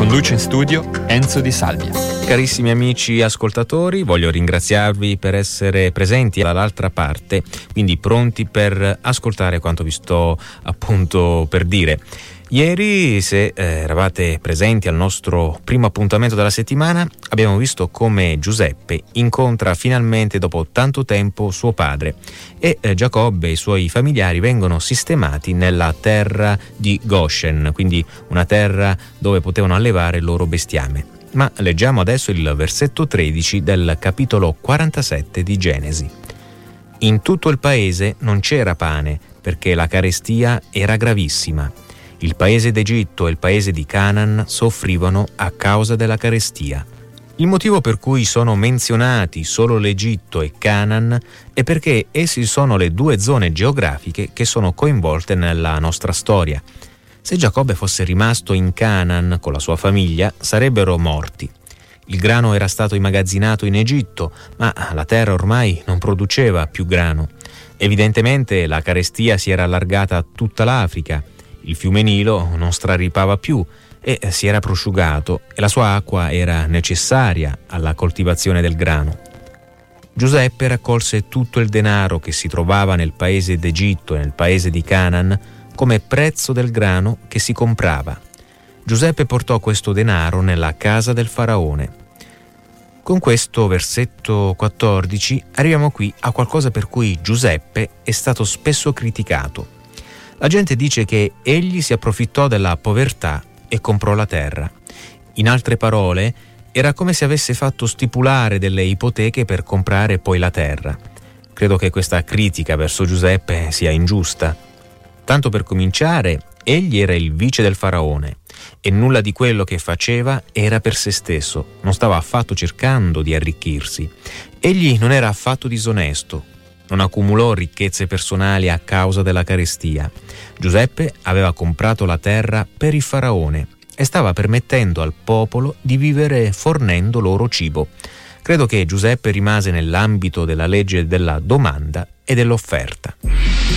Conduce in studio Enzo Di Salvia. Carissimi amici ascoltatori, voglio ringraziarvi per essere presenti dall'altra parte, quindi pronti per ascoltare quanto vi sto appunto per dire. Ieri, se eravate presenti al nostro primo appuntamento della settimana, abbiamo visto come Giuseppe incontra finalmente dopo tanto tempo suo padre e Giacobbe e i suoi familiari vengono sistemati nella terra di Goshen, quindi una terra dove potevano allevare il loro bestiame. Ma leggiamo adesso il versetto 13 del capitolo 47 di Genesi. In tutto il paese non c'era pane, perché la carestia era gravissima. Il paese d'Egitto e il paese di Canaan soffrivano a causa della carestia. Il motivo per cui sono menzionati solo l'Egitto e Canaan è perché essi sono le due zone geografiche che sono coinvolte nella nostra storia. Se Giacobbe fosse rimasto in Canaan con la sua famiglia, sarebbero morti. Il grano era stato immagazzinato in Egitto, ma la terra ormai non produceva più grano. Evidentemente la carestia si era allargata a tutta l'Africa. Il fiume Nilo non straripava più e si era prosciugato e la sua acqua era necessaria alla coltivazione del grano. Giuseppe raccolse tutto il denaro che si trovava nel paese d'Egitto e nel paese di Canaan come prezzo del grano che si comprava. Giuseppe portò questo denaro nella casa del faraone. Con questo versetto 14 arriviamo qui a qualcosa per cui Giuseppe è stato spesso criticato. La gente dice che egli si approfittò della povertà e comprò la terra. In altre parole, era come se avesse fatto stipulare delle ipoteche per comprare poi la terra. Credo che questa critica verso Giuseppe sia ingiusta. Tanto per cominciare, egli era il vice del faraone e nulla di quello che faceva era per se stesso, non stava affatto cercando di arricchirsi. Egli non era affatto disonesto. Non accumulò ricchezze personali a causa della carestia. Giuseppe aveva comprato la terra per il faraone e stava permettendo al popolo di vivere fornendo loro cibo. Credo che Giuseppe rimase nell'ambito della legge della domanda e dell'offerta.